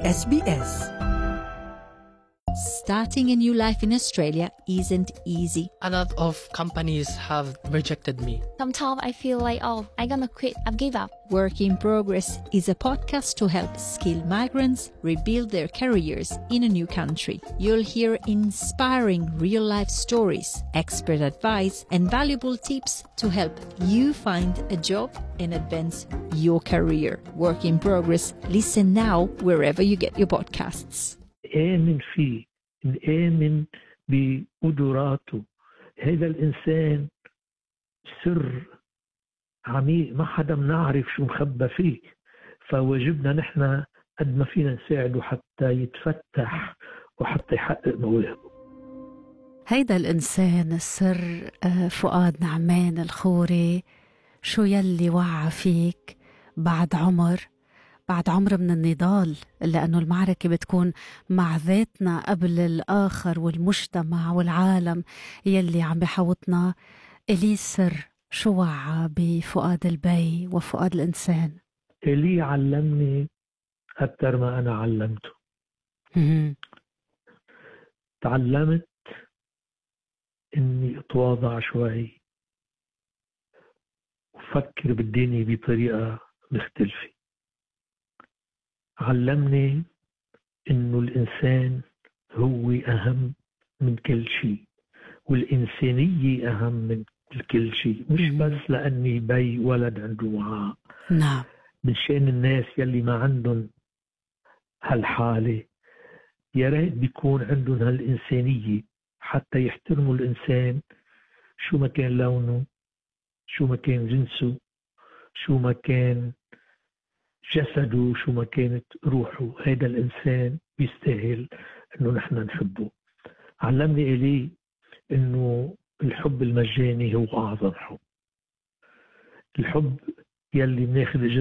SBS. Starting a new life in Australia isn't easy. A lot of companies have rejected me. Sometimes I feel like, I'm gonna quit, I've give up. Work in Progress is a podcast to help skilled migrants rebuild their careers in a new country. You'll hear inspiring real-life stories, expert advice, and valuable tips to help you find a job and advance your career. Work in Progress. Listen now wherever you get your podcasts. آمن فيه، نآمن بقدراته. هذا الإنسان سر عميق ما حدا منعرف شو مخبى فيه، فواجبنا نحن قد ما فينا نساعده حتى يتفتح وحتى يحقق مواهبه. هيدا الإنسان السر فؤاد نعمان الخوري. شو يلي وعى فيك بعد عمر من النضال، لأنه المعركة بتكون مع ذاتنا قبل الآخر والمجتمع والعالم يلي عم بحوطنا. إلي السر شو وعى بفؤاد البي وفؤاد الإنسان؟ إلي علمني أكثر ما أنا علمته. تعلمت إني أتواضع شوي وفكر بالدنيا بطريقة مختلفة. علمني إنه الإنسان هو أهم من كل شيء، والإنسانية أهم من كل شيء، مش بس لأني بي ولد عنده معاه. نعم. من شان الناس يلي ما عندهم هالحالة يا ريت بيكون عندهم هالإنسانية حتى يحترموا الإنسان شو ما كان لونه، شو ما كان جنسه، شو ما كان جسده، شو ما كانت روحه. هذا الإنسان بيستاهل إنه نحن نحبه. علمني إلي إنه الحب المجاني هو أعظم حب. الحب يلي بناخد